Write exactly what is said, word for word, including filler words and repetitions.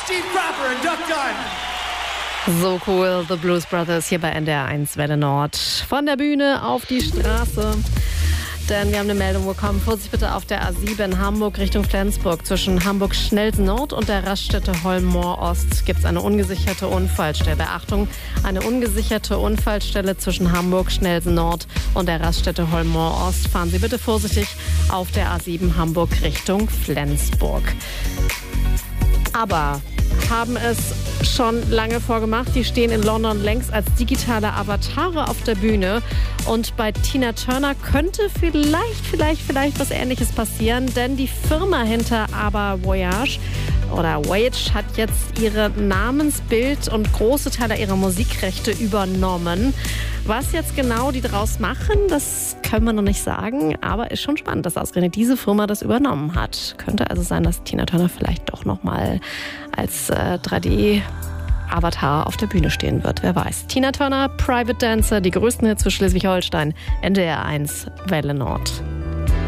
Steve Cropper and Duck Dunn. So cool, The Blues Brothers hier bei N D R eins Welle Nord. Von der Bühne auf die Straße. Denn wir haben eine Meldung bekommen. Vorsicht bitte auf der A sieben Hamburg Richtung Flensburg. Zwischen Hamburg-Schnelsen Nord und der Raststätte Holmoor Ost gibt es eine ungesicherte Unfallstelle. Achtung, eine ungesicherte Unfallstelle zwischen Hamburg-Schnelsen Nord und der Raststätte Holmoor Ost. Fahren Sie bitte vorsichtig auf der A sieben Hamburg Richtung Flensburg. Aber haben es schon lange vorgemacht. Die stehen in London längst als digitale Avatare auf der Bühne. Und bei Tina Turner könnte vielleicht, vielleicht, vielleicht was Ähnliches passieren. Denn die Firma hinter Aber Voyage oder Voyage hat jetzt ihre Namensbild und große Teile ihrer Musikrechte übernommen. Was jetzt genau die draus machen, das können wir noch nicht sagen. Aber ist schon spannend, dass ausgerechnet diese Firma das übernommen hat. Könnte also sein, dass Tina Turner vielleicht doch nochmal als äh, drei D-Avatar auf der Bühne stehen wird. Wer weiß. Tina Turner, Private Dancer, die größten Hits für Schleswig-Holstein. N D R eins Welle Nord.